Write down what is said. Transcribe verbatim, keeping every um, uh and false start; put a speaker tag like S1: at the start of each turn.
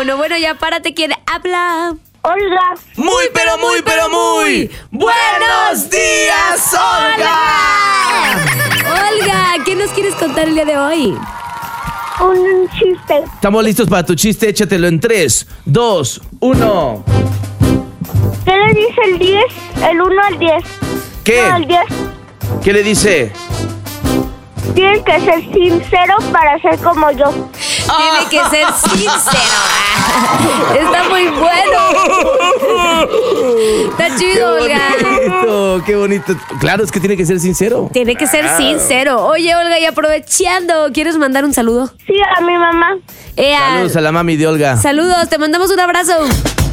S1: teléfono. Bueno, ya párate, ¿quién habla?
S2: Olga.
S3: Muy, pero muy, pero muy. ¡Buenos días, Olga!
S1: Olga, ¿qué nos quieres contar el día de hoy?
S2: Un chiste.
S3: Estamos listos para tu chiste. Échatelo en tres, dos, uno.
S2: ¿Qué le dice el diez? El uno al diez.
S3: ¿Qué?
S2: No, al diez.
S3: ¿Qué le dice?
S2: Tienes que ser sincero para ser como yo.
S1: Tiene que ser sincero. Está muy bueno. Está chido, Olga.
S3: bonito, qué bonito. Claro, es que tiene que ser sincero.
S1: Tiene que ser sincero. Oye, Olga, y aprovechando, ¿quieres mandar un saludo?
S2: Sí, a mi mamá.
S1: Ea,
S3: Saludos a la mami de Olga.
S1: Saludos, te mandamos un abrazo.